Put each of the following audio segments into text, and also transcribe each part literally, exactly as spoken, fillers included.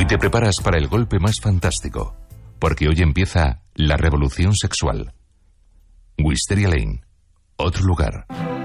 te preparas para el golpe más fantástico, porque hoy empieza la revolución sexual. Wisteria Lane, otro lugar.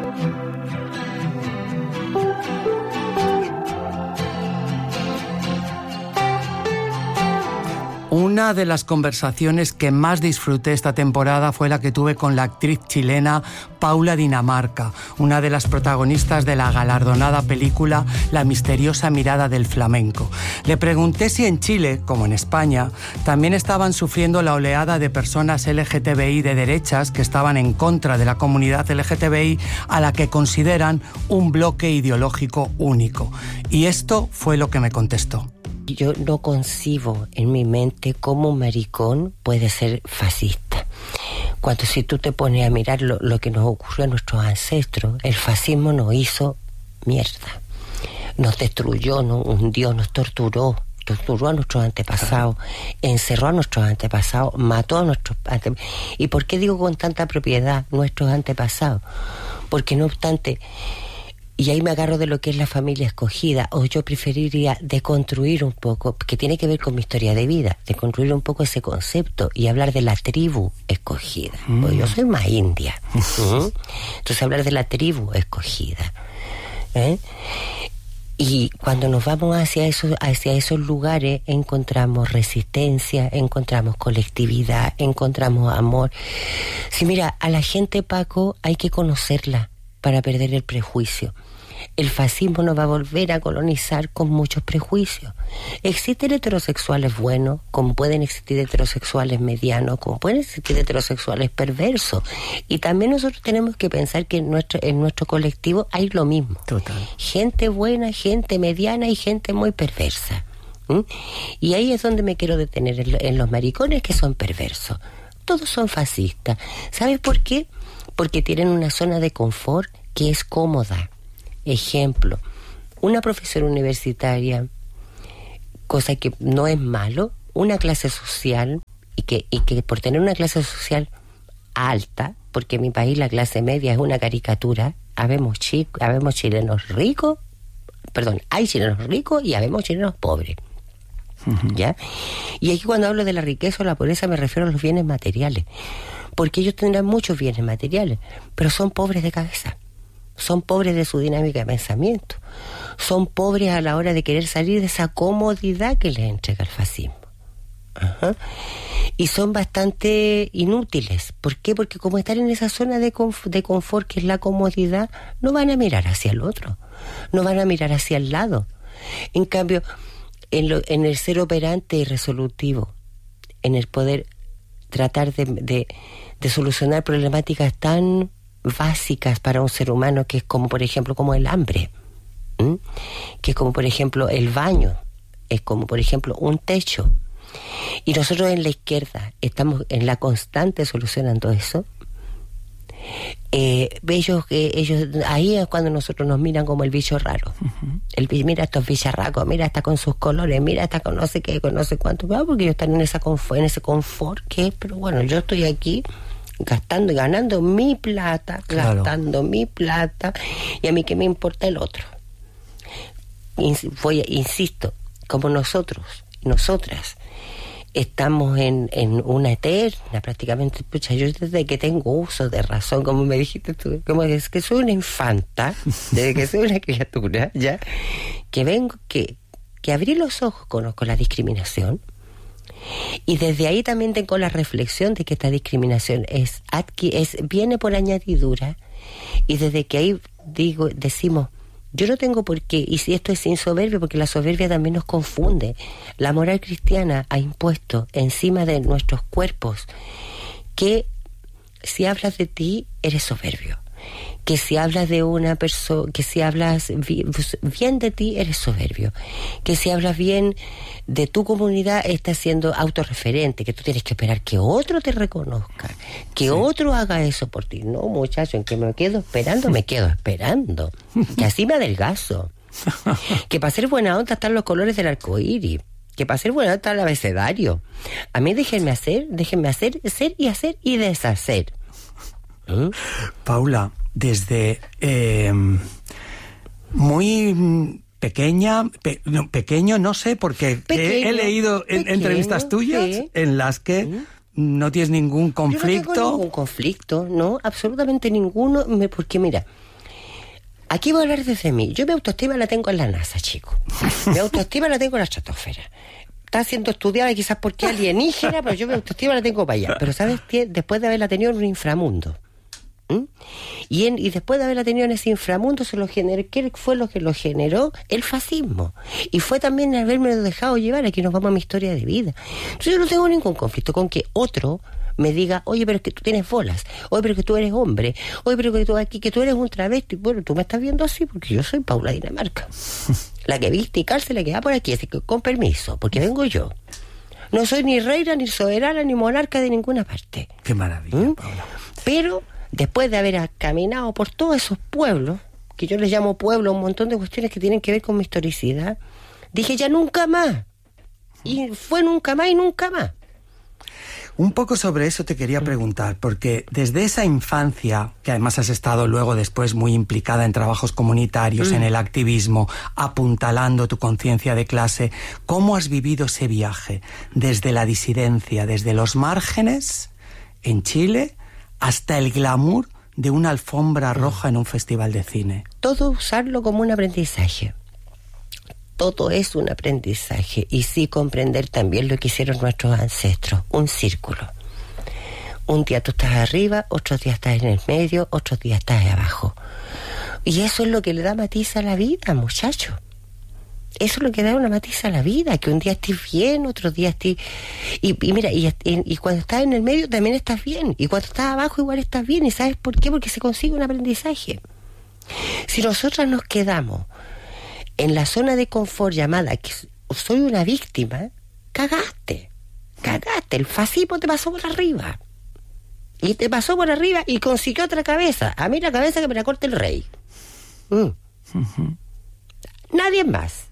Una de las conversaciones que más disfruté esta temporada fue la que tuve con la actriz chilena Paula Dinamarca, una de las protagonistas de la galardonada película La misteriosa mirada del flamenco. Le pregunté si en Chile, como en España, también estaban sufriendo la oleada de personas L G T B I de derechas que estaban en contra de la comunidad L G T B I, a la que consideran un bloque ideológico único. Y esto fue lo que me contestó. Yo no concibo en mi mente cómo un maricón puede ser fascista. Cuando si tú te pones a mirar lo, lo que nos ocurrió a nuestros ancestros, el fascismo nos hizo mierda. Nos destruyó, nos hundió, nos torturó, torturó a nuestros antepasados, encerró a nuestros antepasados, mató a nuestros antepasados. ¿Y por qué digo con tanta propiedad nuestros antepasados? Porque no obstante... Y ahí me agarro de lo que es la familia escogida, o yo preferiría deconstruir un poco, que tiene que ver con mi historia de vida, deconstruir un poco ese concepto y hablar de la tribu escogida. Mm. Pues yo soy más india. ¿Mm? Entonces hablar de la tribu escogida. ¿Eh? Y cuando nos vamos hacia esos, hacia esos lugares, encontramos resistencia, encontramos colectividad, encontramos amor. Sí, mira, a la gente, Paco, hay que conocerla para perder el prejuicio. El fascismo nos va a volver a colonizar con muchos prejuicios. Existen heterosexuales buenos, como pueden existir heterosexuales medianos, como pueden existir heterosexuales perversos. Y también nosotros tenemos que pensar que en nuestro, en nuestro colectivo hay lo mismo. Total. Gente buena, gente mediana y gente muy perversa. ¿Mm? Y ahí es donde me quiero detener, en, en los maricones que son perversos. Todos son fascistas. ¿Sabes por qué? Porque tienen una zona de confort que es cómoda. Ejemplo, una profesora universitaria, cosa que no es malo, una clase social, y que, y que por tener una clase social alta, porque en mi país la clase media es una caricatura, habemos, chi, habemos chilenos ricos, perdón, hay chilenos ricos y habemos chilenos pobres. Uh-huh. ¿Ya? Y aquí cuando hablo de la riqueza o la pobreza me refiero a los bienes materiales, porque ellos tendrán muchos bienes materiales, pero son pobres de cabeza, son pobres de su dinámica de pensamiento, son pobres a la hora de querer salir de esa comodidad que les entrega el fascismo. Ajá. Y son bastante inútiles. ¿Por qué? Porque como están en esa zona de, conf- de confort que es la comodidad, no van a mirar hacia el otro, no van a mirar hacia el lado. En cambio, en, lo, en el ser operante y resolutivo, en el poder tratar de, de, de solucionar problemáticas tan básicas para un ser humano, que es como por ejemplo como el hambre, ¿m? que es como por ejemplo el baño, es como por ejemplo un techo. Y nosotros en la izquierda estamos en la constante solucionando eso. Eh, ellos, eh, ellos ahí es cuando nosotros nos miran como el bicho raro. Uh-huh. El, mira estos bicharracos, mira, está con sus colores, mira, está con no sé qué, con no sé cuánto, claro, porque ellos están en esa confort, en ese confort que es, pero bueno, yo estoy aquí gastando y ganando mi plata, claro. gastando mi plata, y a mí qué me importa el otro. Ins- voy, insisto, como nosotros, nosotras estamos en, en una eterna, prácticamente, pucha, yo desde que tengo uso de razón, como me dijiste tú, como es que soy una infanta, desde que soy una criatura, ya, que vengo, que, que abrí los ojos, conozco la discriminación, y desde ahí también tengo la reflexión de que esta discriminación es, adqui, es viene por añadidura, y desde que ahí digo, decimos, yo no tengo por qué, y si esto es sin soberbia, porque la soberbia también nos confunde. La moral cristiana ha impuesto encima de nuestros cuerpos que si hablas de ti, eres soberbio. Que si hablas de una persona, que si hablas bien de ti, eres soberbio. Que si hablas bien de tu comunidad, estás siendo autorreferente, que tú tienes que esperar que otro te reconozca, que sí. otro haga eso por ti. No, muchacho, en que me quedo esperando, me quedo esperando. Que así me adelgazo. Que para ser buena onda están los colores del arco iris. Que para ser buena onda está el abecedario. A mí déjenme hacer, déjenme hacer, ser y hacer y deshacer. ¿Mm? Paula, desde eh, muy pequeña, pe, no, pequeño, no sé, porque pequeño, he, he leído en, pequeño, entrevistas tuyas sí. en las que ¿Mm? no tienes ningún conflicto. Yo no tengo ningún conflicto, no, absolutamente ninguno, porque mira, aquí voy a hablar desde mí. Yo mi autoestima la tengo en la NASA, chico. Mi autoestima la tengo en la estratosfera. Está siendo estudiada quizás porque alienígena, pero yo mi autoestima la tengo para allá. Pero ¿sabes qué? Después de haberla tenido en un inframundo. ¿Mm? Y, en, y después de haberla tenido en ese inframundo, se lo generó. ¿Qué fue lo que lo generó? El fascismo. Y fue también haberme dejado llevar. Aquí nos vamos a mi historia de vida. Entonces yo no tengo ningún conflicto con que otro me diga, oye, pero es que tú tienes bolas, oye, pero que tú eres hombre, oye, pero que tú aquí, que tú eres un travesti. Bueno, tú me estás viendo así porque yo soy Paula Dinamarca, la que viste y calce, la que va por aquí, así que con permiso, porque vengo yo. No soy ni reina, ni soberana, ni monarca de ninguna parte. Qué maravilla, ¿Mm? Paula. Pero después de haber caminado por todos esos pueblos, que yo les llamo pueblos, un montón de cuestiones que tienen que ver con mi historicidad, dije ya nunca más. Y fue nunca más y nunca más. Un poco sobre eso te quería preguntar, porque desde esa infancia, que además has estado luego después muy implicada en trabajos comunitarios, mm. en el activismo, apuntalando tu conciencia de clase, ¿cómo has vivido ese viaje? Desde la disidencia, desde los márgenes, en Chile, hasta el glamour de una alfombra roja en un festival de cine. Todo usarlo como un aprendizaje. Todo es un aprendizaje y sí comprender también lo que hicieron nuestros ancestros, un círculo. Un día tú estás arriba, otros días estás en el medio, otros días estás abajo. Y eso es lo que le da matiz a la vida, muchacho. Eso es lo que da una matiz a la vida, que un día estés bien, otro día estés... Y, y mira, y, y, y cuando estás en el medio también estás bien, y cuando estás abajo igual estás bien, ¿y sabes por qué? Porque se consigue un aprendizaje. Si nosotras nos quedamos en la zona de confort llamada que soy una víctima, cagaste, cagaste, el fascismo te pasó por arriba, y te pasó por arriba y consiguió otra cabeza, a mí la cabeza que me la corte el rey. Mm. Uh-huh. Nadie más.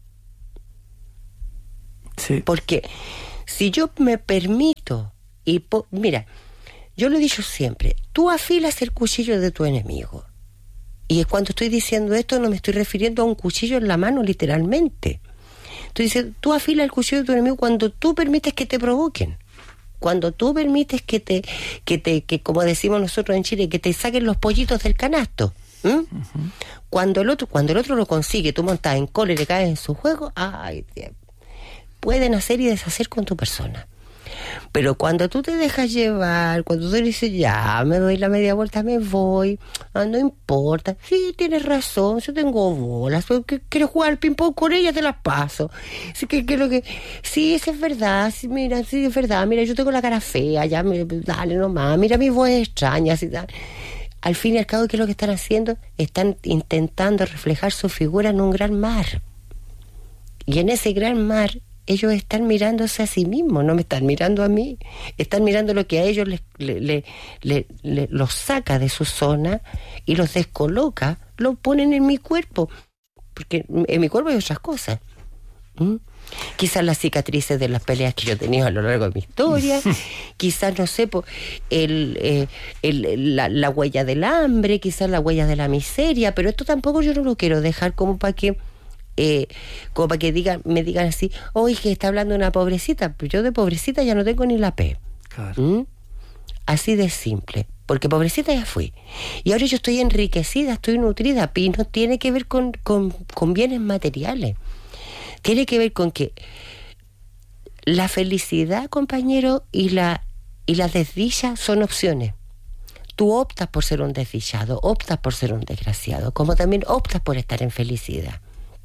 Sí. Porque si yo me permito, y po- mira, yo lo he dicho siempre, tú afilas el cuchillo de tu enemigo. Y cuando estoy diciendo esto no me estoy refiriendo a un cuchillo en la mano literalmente. Estoy diciendo, tú afilas el cuchillo de tu enemigo cuando tú permites que te provoquen. Cuando tú permites que te, que te, que como decimos nosotros en Chile, que te saquen los pollitos del canasto. ¿Mm? Uh-huh. Cuando el otro, cuando el otro lo consigue, tú montas en cola y le caes en su juego, ay, pueden hacer y deshacer con tu persona. Pero cuando tú te dejas llevar, cuando tú dices, ya, me doy la media vuelta, me voy, ah, no importa, sí, tienes razón, yo tengo bolas, que quiero jugar al ping-pong con ella, te las paso. Sí, que, que, que, sí, eso es verdad, sí, mira, sí, es verdad, mira, yo tengo la cara fea, ya, me, dale nomás, mira mi voz extraña, así, dale. Al fin y al cabo, ¿qué es lo que están haciendo? Están intentando reflejar su figura en un gran mar. Y en ese gran mar, ellos están mirándose a sí mismos, no me están mirando a mí. Están mirando lo que a ellos les, le, le, le, le, los saca de su zona y los descoloca, lo ponen en mi cuerpo. Porque en mi cuerpo hay otras cosas. ¿Mm? Quizás las cicatrices de las peleas que yo he tenido a lo largo de mi historia, quizás, no sé, el, eh, el, la, la huella del hambre, quizás la huella de la miseria, pero esto tampoco yo no lo quiero dejar como para que eh, como para que digan, me digan así, oye, que está hablando una pobrecita, pero yo de pobrecita ya no tengo ni la P. Claro. ¿Mm? Así de simple, porque pobrecita ya fui. Y ahora yo estoy enriquecida, estoy nutrida, y no tiene que ver con, con, con bienes materiales. Tiene que ver con que la felicidad, compañero, y la, y la desdicha son opciones. Tú optas por ser un desdichado, optas por ser un desgraciado, como también optas por estar en felicidad.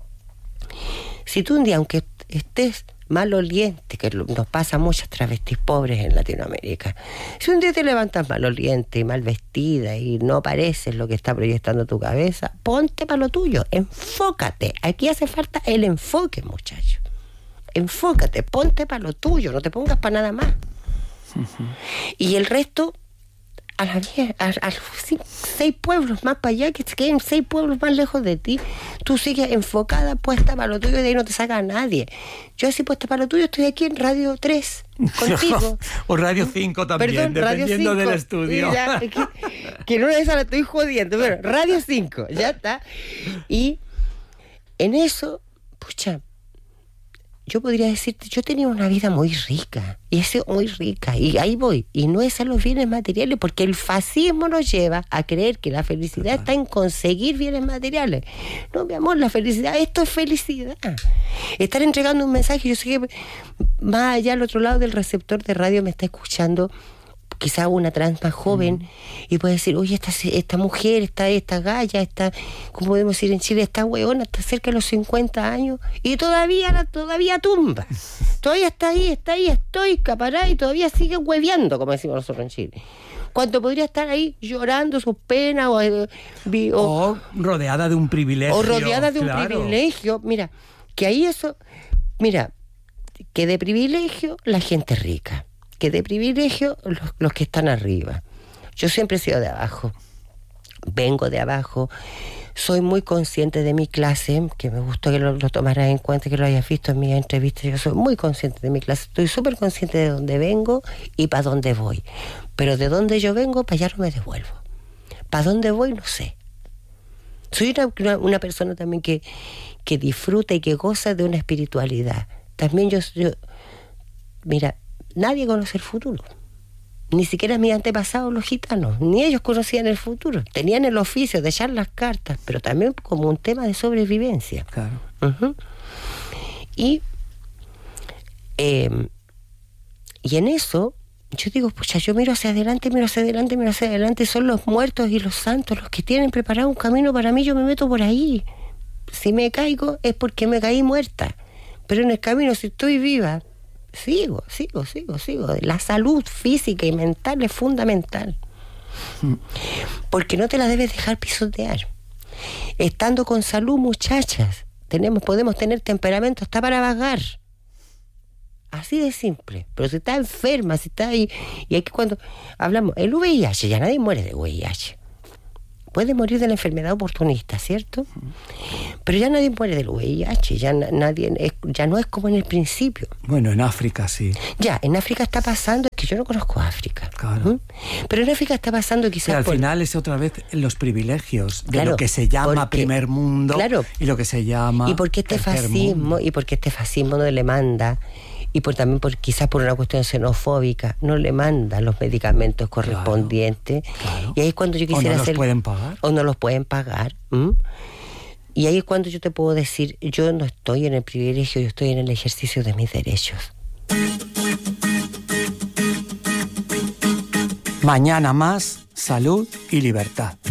Si tú un día, aunque estés maloliente, que nos pasa a muchas travestis pobres en Latinoamérica, si un día te levantas maloliente y mal vestida y no pareces lo que está proyectando tu cabeza, ponte para lo tuyo, enfócate. Aquí hace falta el enfoque, muchacho. Enfócate, ponte para lo tuyo, no te pongas para nada más. Uh-huh. Y el resto, a la vez, a, a los cinco, seis pueblos más para allá, que se queden seis pueblos más lejos de ti, tú sigues enfocada, puesta para lo tuyo, y de ahí no te saca a nadie. Yo así puesta para lo tuyo estoy aquí en Radio tres, contigo. O Radio cinco también, Perdón, dependiendo del estudio. Ya, que, que no es la estoy jodiendo, pero Radio cinco, ya está. Y en eso, pucha, yo podría decirte, yo tenía una vida muy rica, y eso muy rica, y ahí voy, y no es a los bienes materiales, porque el fascismo nos lleva a creer que la felicidad está en conseguir bienes materiales. No, mi amor, la felicidad, esto es felicidad. Estar entregando un mensaje, yo sé que más allá al otro lado del receptor de radio me está escuchando quizá una trans más joven, mm. y puede decir, oye, esta, esta mujer, esta, esta galla, esta, como podemos decir en Chile, esta hueona, está cerca de los cincuenta años, y todavía la, todavía tumba, todavía está ahí, está ahí, estoy capará, y todavía sigue hueveando, como decimos nosotros en Chile. Cuando podría estar ahí llorando sus penas, o, o, o rodeada de un privilegio. O rodeada de claro. un privilegio. Mira, que ahí eso, mira, que de privilegio la gente rica, que de privilegio los, los que están arriba. Yo siempre he sido de abajo, vengo de abajo, soy muy consciente de mi clase, que me gustó que lo, lo tomaras en cuenta, que lo hayas visto en mi entrevista. Yo soy muy consciente de mi clase, estoy súper consciente de dónde vengo y para dónde voy, pero de dónde yo vengo, para allá no me devuelvo, para dónde voy no sé. Soy una, una, una persona también que, que disfruta y que goza de una espiritualidad. También yo, yo mira, nadie conoce el futuro, ni siquiera mis antepasados los gitanos, ni ellos conocían el futuro. Tenían el oficio de echar las cartas, pero también como un tema de sobrevivencia. Claro. Uh-huh. Y eh, y en eso yo digo, pucha, yo miro hacia adelante, miro hacia adelante, miro hacia adelante, son los muertos y los santos los que tienen preparado un camino para mí, yo me meto por ahí. Si me caigo es porque me caí muerta, pero en el camino, si estoy viva, sigo, sigo, sigo, sigo. La salud física y mental es fundamental, porque no te la debes dejar pisotear. Estando con salud, muchachas, tenemos, podemos tener temperamento hasta para vagar, así de simple. Pero si estás enferma, si estás ahí, y aquí cuando hablamos, el V I H, ya nadie muere de V I H. Puede morir de la enfermedad oportunista, ¿cierto? Pero ya nadie muere del V I H, ya nadie es, ya no es como en el principio. Bueno, en África sí. Ya, en África está pasando, es que yo no conozco África. Claro. ¿Mm? Pero en África está pasando quizás. Pero al por... final es otra vez los privilegios de claro, lo que se llama porque, primer mundo, claro, y lo que se llama y porque este fascismo mundo. y porque este fascismo no le manda, y por también por quizás por una cuestión xenofóbica, no le manda los medicamentos correspondientes. Claro, claro. Y ahí es cuando yo quisiera o no hacer, los pueden pagar o no los pueden pagar. ¿Mm? Y ahí es cuando yo te puedo decir, yo no estoy en el privilegio, yo estoy en el ejercicio de mis derechos. Mañana más salud y libertad.